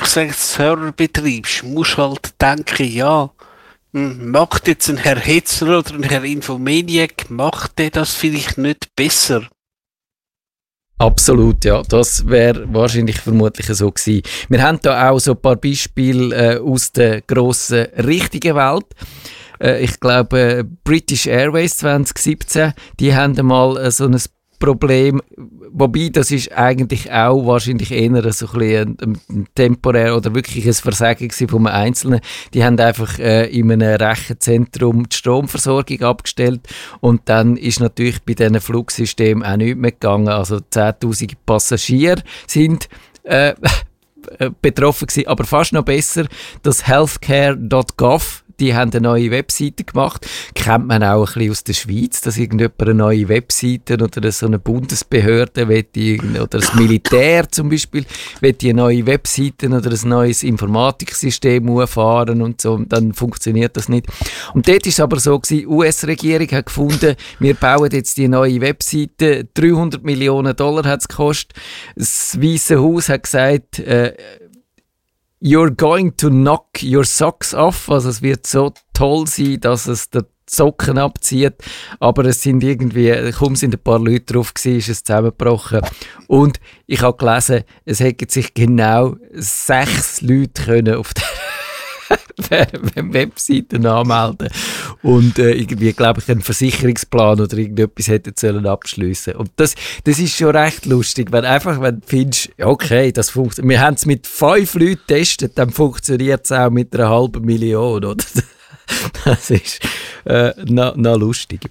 Hochsicherheitsserver betreibst, musst du halt denken, ja, macht jetzt ein Herr Hetzler oder ein Herr Infomaniac, macht der das vielleicht nicht besser? Absolut, ja. Das wäre wahrscheinlich vermutlich so gewesen. Wir haben da auch so ein paar Beispiele aus der grossen, richtigen Welt. Ich glaube, British Airways 2017, die haben mal so ein Problem, wobei das ist eigentlich auch wahrscheinlich eher so ein temporär oder wirklich ein Versagen von einem Einzelnen. Die haben einfach in einem Rechenzentrum die Stromversorgung abgestellt und dann ist natürlich bei diesen Flugsystemen auch nichts mehr gegangen. Also 10'000 Passagiere sind betroffen gewesen, aber fast noch besser, das healthcare.gov, die haben eine neue Webseite gemacht. Kennt man auch ein bisschen aus der Schweiz, dass irgendjemand eine neue Webseite oder so eine Bundesbehörde oder das Militär zum Beispiel eine neue Webseite oder ein neues Informatiksystem auffahren und so, und dann funktioniert das nicht. Und dort war es aber so gewesen, die US-Regierung hat gefunden, wir bauen jetzt die neue Webseite, $300 Millionen hat es gekostet. Das Weiße Haus hat gesagt, you're going to knock your socks off. Also es wird so toll sein, dass es die Socken abzieht. Aber es sind irgendwie, kaum sind ein paar Leute drauf gewesen, ist es zusammengebrochen. Und ich habe gelesen, es hätten sich genau 6 Leute können auf der Webseiten anmelden und irgendwie, glaube ich, einen Versicherungsplan oder irgendetwas hätten sollen abschliessen. Und das ist schon recht lustig, wenn du findest, okay, das funktioniert. Wir haben es mit 5 Leuten getestet, dann funktioniert es auch mit 500'000, oder? Das ist noch lustig.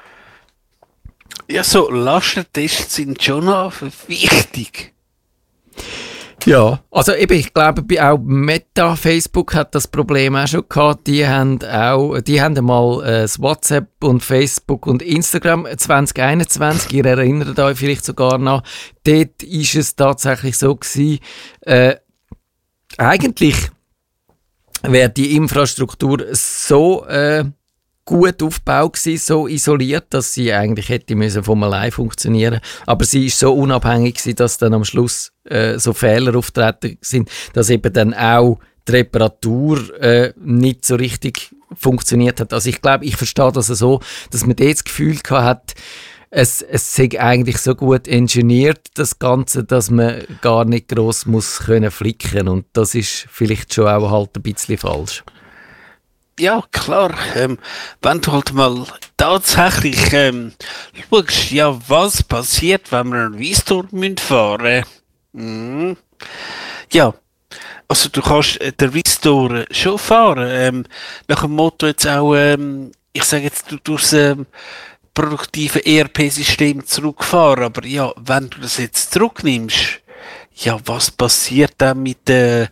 Ja, so Lastentests sind schon noch wichtig. Ja, also eben, ich glaube, auch Meta, Facebook hat das Problem auch schon gehabt. Die haben einmal das WhatsApp und Facebook und Instagram 2021, ihr erinnert euch vielleicht sogar noch, dort ist es tatsächlich so gewesen, eigentlich wäre die Infrastruktur so gut aufgebaut gewesen, so isoliert, dass sie eigentlich hätte müssen von allein funktionieren. Aber sie ist so unabhängig gewesen, dass dann am Schluss so Fehler auftreten sind, dass eben dann auch die Reparatur nicht so richtig funktioniert hat. Also ich glaube, ich verstehe das so, dass man dort das Gefühl hat, es sei eigentlich so gut engineert, das Ganze, dass man gar nicht gross muss können flicken. Und das ist vielleicht schon auch halt ein bisschen falsch. Ja, klar. Wenn du halt mal tatsächlich schaust, ja, was passiert, wenn wir einen Weissturm fahren müssen. Ja, also du kannst den Weissturm schon fahren. Nach dem Motto jetzt auch, ich sage jetzt, du durchs produktive ERP-System zurückfahren. Aber ja, wenn du das jetzt zurücknimmst, ja, was passiert dann mit der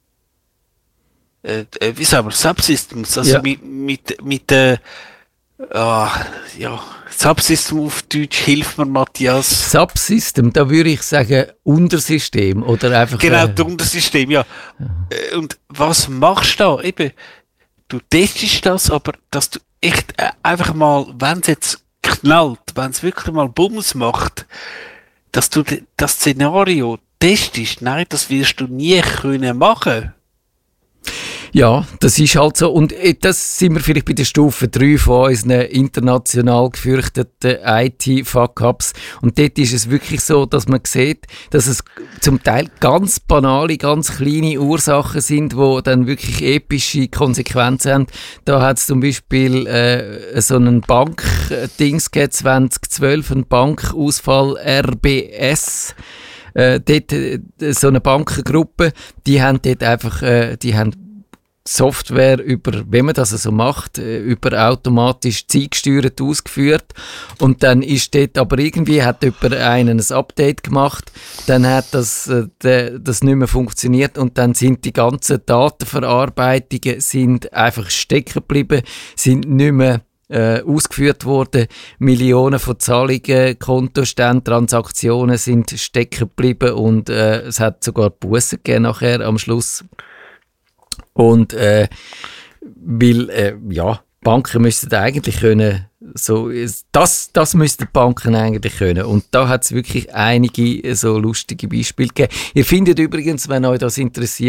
wie sagen wir, Subsystems, also Ja. mit Subsystem auf Deutsch, hilf mir, Matthias. Subsystem, da würde ich sagen Untersystem oder einfach... Genau, das Untersystem, ja. Und was machst du da? Eben, du testest das, aber dass du echt einfach mal, wenn es jetzt knallt, wenn es wirklich mal Bums macht, dass du das Szenario testest, nein, das wirst du nie können machen. Ja, das ist halt so. Und das sind wir vielleicht bei der Stufe 3 von unseren international gefürchteten IT-Fuck-Ups. Und dort ist es wirklich so, dass man sieht, dass es zum Teil ganz banale, ganz kleine Ursachen sind, die dann wirklich epische Konsequenzen haben. Da hat es zum Beispiel so einen Bank-Dings gegeben, 2012, einen Bankausfall RBS. Dort so eine Bankengruppe, die haben dort einfach, die haben Software wenn man das so macht, über automatisch zeitgesteuert ausgeführt. Und dann ist dort, aber irgendwie hat jemand ein Update gemacht, dann hat das nicht mehr funktioniert und dann sind die ganzen Datenverarbeitungen sind einfach stecken geblieben, sind nicht mehr ausgeführt worden. Millionen von Zahlungen, Kontostände, Transaktionen sind stecken geblieben und es hat sogar Bussen gegeben nachher am Schluss. Und weil Banken müssten eigentlich können, das müssten Banken eigentlich können. Und da hat es wirklich einige so lustige Beispiele gegeben. Ihr findet übrigens, wenn euch das interessiert,